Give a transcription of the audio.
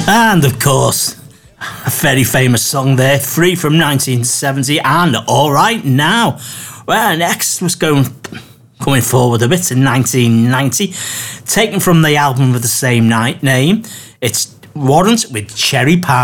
And of course, a very famous song there, Free from 1970 and Alright Now. Well, next was coming forward a bit in 1990, taken from the album with the same name. It's Warrant with Cherry Pie.